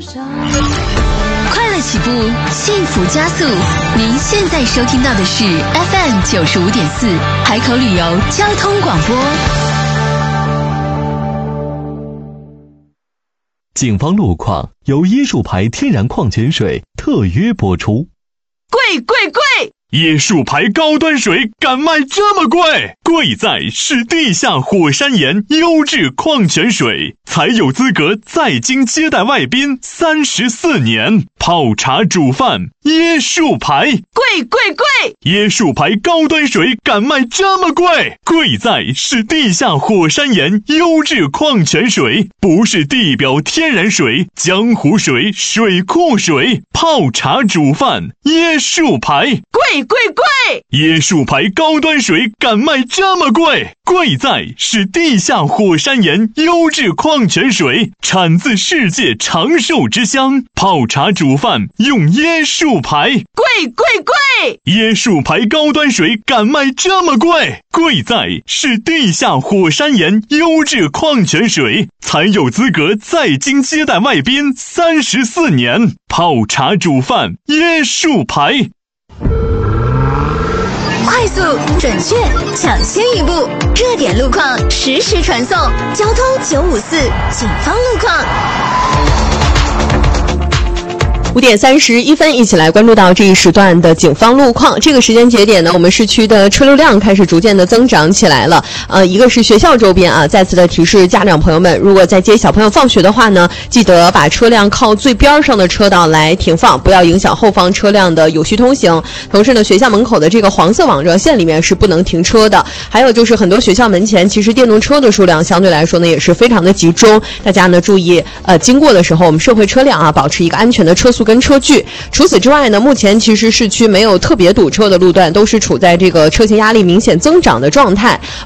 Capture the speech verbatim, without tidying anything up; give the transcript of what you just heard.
快乐起步，幸福加速。您现在收听到的是 F M 九十五点四海口旅游交通广播。 警方路况由椰树牌天然矿泉水特约播出。 贵贵贵！ 椰树牌高端水敢卖这么贵？贵在是地下火山岩优质矿泉水，才有资格在京接待外宾三十四年。泡茶煮饭，椰树牌， 贵贵贵！ 椰树牌高端水敢卖这么贵？贵在是地下火山岩优质矿泉水，不是地表天然水、江湖水、水库水。泡茶煮饭，椰树牌， 贵贵贵！ 椰树牌高端水敢卖这么贵？贵在是地下火山岩优质矿泉水，产自世界长寿之乡。泡茶煮饭用椰树牌， 贵贵贵！ 椰树牌高端水敢卖这么贵？贵在是地下火山岩优质矿泉水，才有资格在京接待外宾三十四年。泡茶煮饭，椰树牌。 快速、准确、抢先一步，热点路况实时传送。交通九五四警方路况。 五点三十一分，一起来关注到这一时段的警方路况。这个时间节点呢，我们市区的车流量开始逐渐的增长起来了。呃，一个是学校周边啊，再次的提示家长朋友们，如果在接小朋友放学的话呢，记得把车辆靠最边上的车道来停放，不要影响后方车辆的有序通行。同时呢，学校门口的这个黄色网热线里面是不能停车的。还有就是很多学校门前，其实电动车的数量相对来说呢也是非常的集中，大家呢注意呃经过的时候，我们社会车辆啊保持一个安全的车速跟车距。除此之外呢，目前其实市区没有特别堵车的路段，都是处在这个车前压力明显增长的状态。